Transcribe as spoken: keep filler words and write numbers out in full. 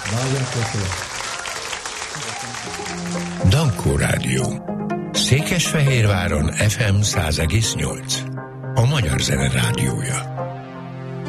Nagyon köszönöm. Dankó Rádió. Székesfehérváron ef em száz egész nyolc. A Magyar Zene Rádiója.